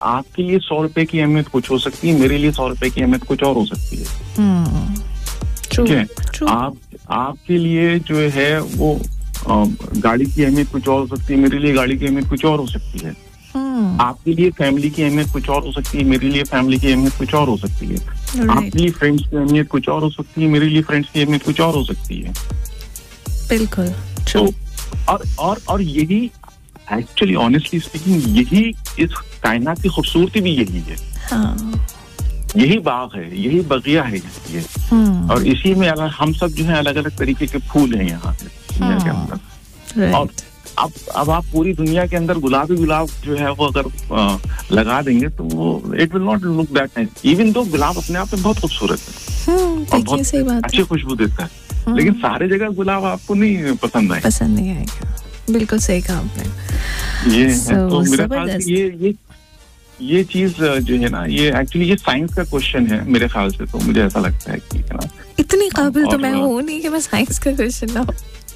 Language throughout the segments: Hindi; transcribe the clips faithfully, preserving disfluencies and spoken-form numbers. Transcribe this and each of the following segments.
आपके लिए सौ रुपए की अहमियत कुछ हो सकती है, मेरे लिए सौ रुपए की अहमियत कुछ और हो सकती है। ठीक है, आप आपके लिए जो है वो आ, गाड़ी की अहमियत कुछ और हो सकती है, मेरे लिए गाड़ी की अहमियत कुछ और हो सकती है। आपके लिए फैमिली की अहमियत कुछ और हो सकती है, मेरे लिए फैमिली की अहमियत कुछ और हो सकती है। right. आपके लिए फ्रेंड्स की अहमियत कुछ और हो सकती है, मेरे लिए फ्रेंड्स की अहमियत कुछ और हो सकती है। बिल्कुल। तो और और और यही एक्चुअली ऑनेस्टली स्पीकिंग यही इस कायनात की खूबसूरती भी यही है। हाँ. यही बाग है, यही बगिया है ये। और इसी में हम सब जो है अलग अलग तरीके के फूल हैं यहाँ पे दुनिया के अंदर। और अब अब आप पूरी दुनिया के अंदर गुलाबी गुलाब जो है वो अगर आ, लगा देंगे तो वो it will not look that nice, even though गुलाब अपने आप में बहुत खूबसूरत है और बहुत सही बात अच्छी खुशबू देता है, लेकिन सारे जगह गुलाब आपको नहीं पसंद आएगा। पसंद नहीं आएगा, बिल्कुल सही कहा आपने। ये so, है तो मेरे ख्याल से ये ये ये चीज जो है ना, ये एक्चुअली ये साइंस का क्वेश्चन है मेरे ख्याल से। तो मुझे ऐसा लगता है कि है ना, इतनी काबिल तो मैं हूँ नहीं कि मैं साइंस का क्वेश्चन लाऊं।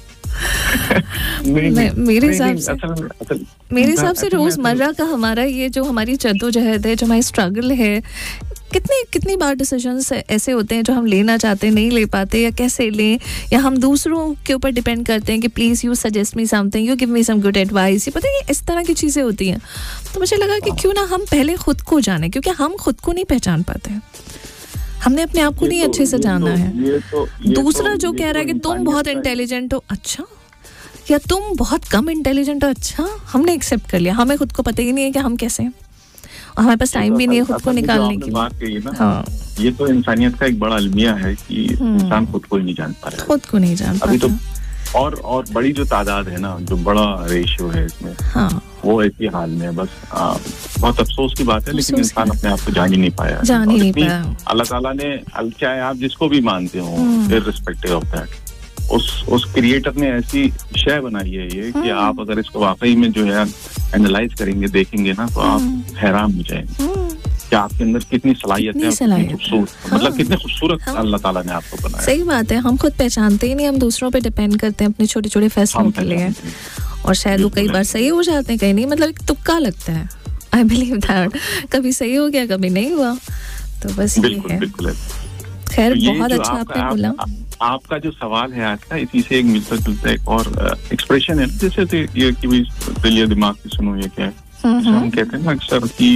मेरे हिसाब से मेरे हिसाब से रोजमर्रा का हमारा ये जो हमारी जद्दोजहद है, जो हमारी स्ट्रगल है, कितनी कितनी बार डिसीजंस ऐसे होते हैं जो हम लेना चाहते हैं नहीं ले पाते, या कैसे लें, या हम दूसरों के ऊपर डिपेंड करते हैं कि please you suggest me something, you give me some good advice. ये पता है इस तरह की चीजें होती हैं। तो मुझे लगा कि क्यों ना हम पहले खुद को जाने, क्योंकि हम खुद को नहीं पहचान पाते हैं, हमने अपने आप को नहीं अच्छे से जाना है। ये तो, ये दूसरा तो, जो कह रहा है कि तुम बहुत इंटेलिजेंट हो, अच्छा, या तुम बहुत कम इंटेलिजेंट हो, अच्छा, हमने एक्सेप्ट कर लिया। हमें खुद को पता ही नहीं है कि हम कैसे हैं, और हमारे पास टाइम भी नहीं है खुद को निकालने के लिए। हाँ, ये तो इंसानियत का एक बड़ा अलमिया है कि इंसान खुद को ही नहीं जान पा रहा है, खुद को नहीं जान पा अभी तो। और और बड़ी जो तादाद है ना, जो बड़ा रेशियो है इसमें, हाँ, वो ऐसी हाल में बस आ, बहुत अफसोस की बात है, लेकिन इंसान अपने आप को जान ही नहीं पाया, जान ही नहीं पाया। अल्लाह ताला ने, चाहे आप जिसको भी मानते हो, इररिस्पेक्टिव ऑफ दैट, उस उस क्रिएटर ने ऐसी शय बनाई है ये कि आप अगर इसको वाकई में जो है एनालाइज करेंगे, देखेंगे ना, तो आप हैरान हो जाएंगे कि आपके अंदर कितनी सलाहियत है, कितनी खूबसूरत, हाँ, मतलब कितने खूबसूरत हाँ, अल्लाह ताला ने आपको बनाया। सही बात है, हम खुद पहचानते ही नहीं, हम दूसरों पे डिपेंड करते हैं अपने छोटे छोटे फैसलों के लिए, और शायद वो कई बार सही हो जाते हैं, कहीं नहीं, मतलब एक तुक्का लगता है। आई बिलीव दैट, कभी सही हो गया, कभी नहीं हुआ, तो बस ये है। खैर, बहुत अच्छा आपने बोला। आपका जो सवाल है आज का, इसी से एक मिलता जुलता एक और एक्सप्रेशन है, जैसे ये कि भाई दिल या दिमाग की सुनो, ये क्या है, हम कहते हैं ना अक्सर कि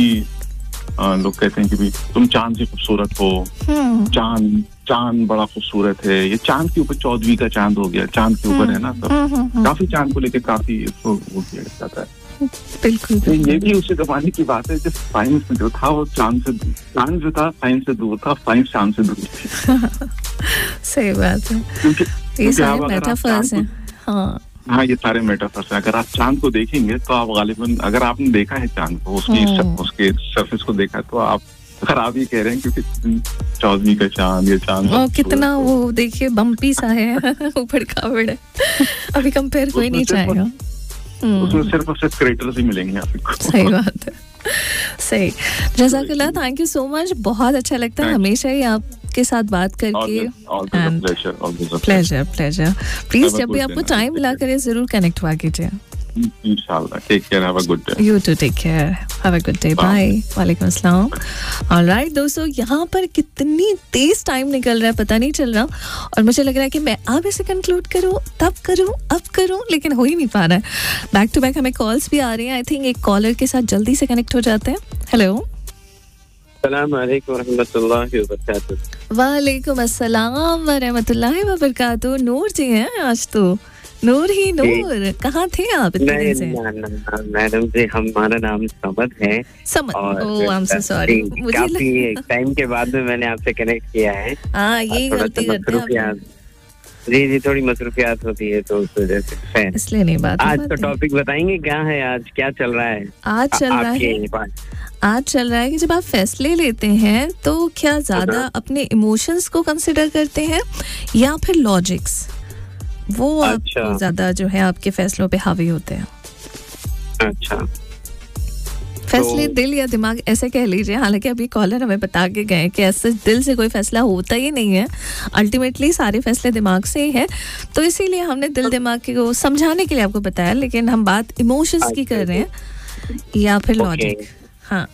लोग कहते हैं कि भाई तुम चांद से खूबसूरत हो, चांद चांद बड़ा खूबसूरत है, ये चांद के ऊपर चौदहवीं का चांद हो गया, चांद के ऊपर है ना, तो काफी चांद को लेकर काफी इसको वो किया जाता है। बिल्कुल, तो ये भी उसी जमाने की बात है जब साइंस जो था वो चांद से, चांद जो था साइंस से दूर था, साइंस चांद से दूर थी। सही बात है, क्योंकि ये सारे मेटाफर्स हैं। हाँ हाँ, ये सारे मेटाफर्स हैं। अगर आप चांद को देखेंगे तो आप गालिबन, अगर आपने देखा है चांद को, उसकी उसके सरफेस को देखा, तो आप, अगर आप ये कह रहे हैं क्योंकि चौदहवीं का चांद, ये चांद ओ, कितना वो देखिए बम्पी सा है, ऊपर खावड़ है, अभी कंपेयर कोई नहीं चाहेगा, उसमें सिर्फ और सिर्फ क्रेटर्स ही मिलेंगे आपको। सही बात है, सही। जज़ाकल्लाह, थैंक यू सो मच, बहुत अच्छा लगता है हमेशा ही आपके साथ बात करके। प्लेजर प्लेजर प्लीज जब भी आपको टाइम मिला करे जरूर कनेक्ट हुआ कीजिए। इंशाल्लाह, take care, have a good day. You to take care, have a good day, bye. वालेकुम अस्सलाम। ऑलराइट दोस्तों, यहाँ पर कितनी तेज टाइम निकल रहा है पता नहीं चल रहा, और मुझे लग रहा है कि मैं अब इसे कंक्लूड करूँ, तब करूँ, अब करूँ, लेकिन हो ही नहीं पा रहा है। बैक टू बैक हमें कॉल्स भी आ रही हैं। आई थिंक एक कॉलर के साथ जल्दी से कनेक्ट हो जाते हैं। हेलो, अस्सलाम वालेकुम रहमतुल्लाहि व बरकातहू। वालेकुम अस्सलाम व रहमतुल्लाहि व बरकातहू। नूर जी हैं आज तो, नूर ही नूर। कहाँ थे आप इतने दिन से? मैडम जी, हमारा नाम समद है। समद, ओह आई एम सो सॉरी, मुझे काफी टाइम के बाद में मैंने आपसे कनेक्ट किया है। हाँ, यही गलती करते हैं। जी जी, थोड़ी मसरूफियात होती है तो उस वजह से, इसलिए नहीं बात। आज का टॉपिक बताएंगे क्या है, आज क्या चल रहा है? आज चल रहा है आज चल रहा है कि जब आप फैसले लेते हैं तो क्या ज्यादा अपने इमोशंस को कंसिडर करते हैं या फिर लॉजिक्स, वो अच्छा। आप ज्यादा जो है आपके फैसलों पे हावी होते हैं? अच्छा, फैसले तो, दिल या दिमाग ऐसे कह लीजिए। हालांकि अभी कॉलर हमें बता के गए कि ऐसे दिल से कोई फैसला होता ही नहीं है, अल्टीमेटली सारे फैसले दिमाग से ही है, तो इसीलिए हमने दिल दिमाग को समझाने के लिए आपको बताया, लेकिन हम बात इमोशंस की कर रहे हैं या फिर लॉजिक। हाँ,